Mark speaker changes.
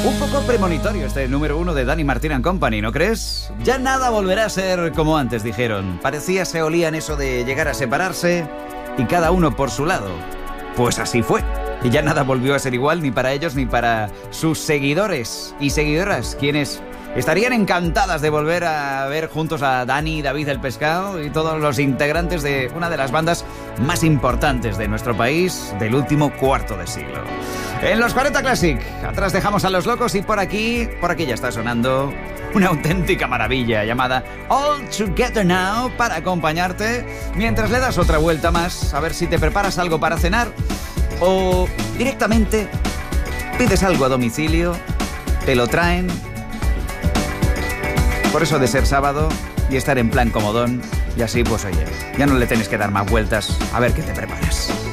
Speaker 1: Un poco premonitorio este número 1 de Dani Martín and Company, ¿no crees? Ya nada volverá a ser como antes, dijeron. Parecía se olían eso de llegar a separarse y cada uno por su lado. Pues así fue. Y ya nada volvió a ser igual ni para ellos ni para sus seguidores y seguidoras, quienes estarían encantadas de volver a ver juntos a Dani, David el Pescado y todos los integrantes de una de las bandas más importantes de nuestro país del último cuarto de siglo. En los 40 Classic, atrás dejamos a Los Locos y por aquí ya está sonando una auténtica maravilla llamada All Together Now para acompañarte mientras le das otra vuelta más, a ver si te preparas algo para cenar o directamente pides algo a domicilio, te lo traen. Por eso de ser sábado y estar en plan comodón, y así pues oye, ya no le tienes que dar más vueltas a ver qué te preparas.